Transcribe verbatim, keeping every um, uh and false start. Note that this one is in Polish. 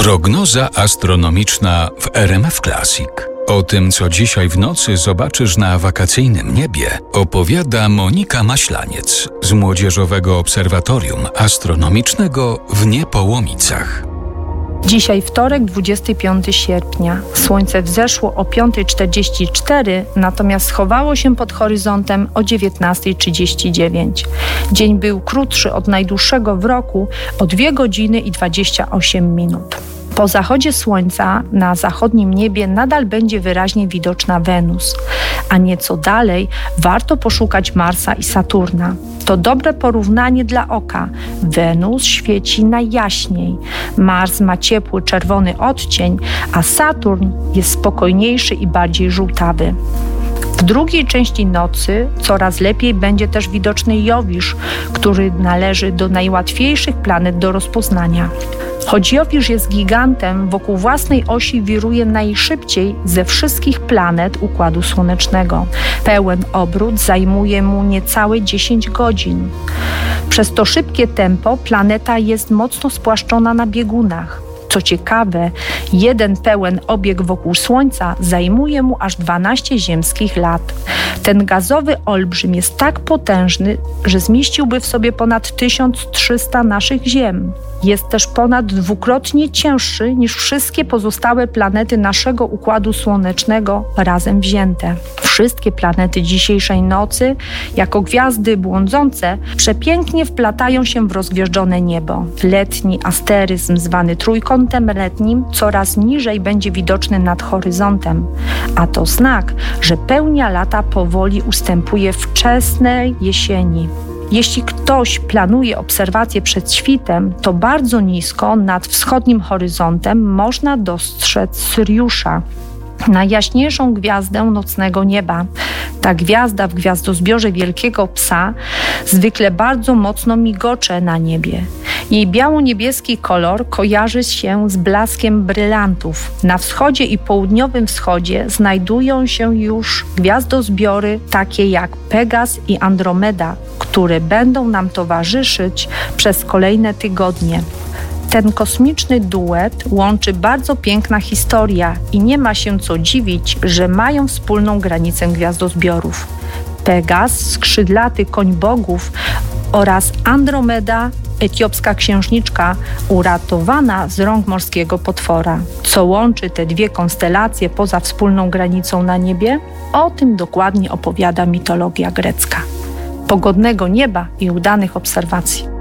Prognoza astronomiczna w R M F Classic. O tym, co dzisiaj w nocy zobaczysz na wakacyjnym niebie, opowiada Monika Maślaniec z Młodzieżowego Obserwatorium Astronomicznego w Niepołomicach. Dzisiaj wtorek, dwudziestego piątego sierpnia. Słońce wzeszło o piąta czterdzieści cztery, natomiast schowało się pod horyzontem o dziewiętnasta trzydzieści dziewięć. Dzień był krótszy od najdłuższego w roku o dwie godziny i dwadzieścia osiem minut. Po zachodzie słońca na zachodnim niebie nadal będzie wyraźnie widoczna Wenus, a nieco dalej warto poszukać Marsa i Saturna. To dobre porównanie dla oka. Wenus świeci najjaśniej, Mars ma ciepły czerwony odcień, a Saturn jest spokojniejszy i bardziej żółtawy. W drugiej części nocy coraz lepiej będzie też widoczny Jowisz, który należy do najłatwiejszych planet do rozpoznania. Choć Jowisz jest gigantem, wokół własnej osi wiruje najszybciej ze wszystkich planet Układu Słonecznego. Pełen obrót zajmuje mu niecałe dziesięć godzin. Przez to szybkie tempo planeta jest mocno spłaszczona na biegunach. Co ciekawe, jeden pełen obieg wokół Słońca zajmuje mu aż dwanaście ziemskich lat. Ten gazowy olbrzym jest tak potężny, że zmieściłby w sobie ponad tysiąc trzysta naszych Ziem. Jest też ponad dwukrotnie cięższy niż wszystkie pozostałe planety naszego Układu Słonecznego razem wzięte. Wszystkie planety dzisiejszej nocy, jako gwiazdy błądzące, przepięknie wplatają się w rozgwieżdżone niebo. Letni asteryzm, zwany trójkątem letnim, coraz niżej będzie widoczny nad horyzontem, a to znak, że pełnia lata powoli ustępuje wczesnej jesieni. Jeśli ktoś planuje obserwacje przed świtem, to bardzo nisko nad wschodnim horyzontem można dostrzec Syriusza, najjaśniejszą gwiazdę nocnego nieba. Ta gwiazda w gwiazdozbiorze Wielkiego Psa zwykle bardzo mocno migocze na niebie. Jej biało-niebieski kolor kojarzy się z blaskiem brylantów. Na wschodzie i południowym wschodzie znajdują się już gwiazdozbiory takie jak Pegas i Andromeda, które będą nam towarzyszyć przez kolejne tygodnie. Ten kosmiczny duet łączy bardzo piękna historia i nie ma się co dziwić, że mają wspólną granicę gwiazdozbiorów. Pegas, skrzydlaty koń bogów, oraz Andromeda, etiopska księżniczka uratowana z rąk morskiego potwora. Co łączy te dwie konstelacje poza wspólną granicą na niebie? O tym dokładnie opowiada mitologia grecka. Pogodnego nieba i udanych obserwacji.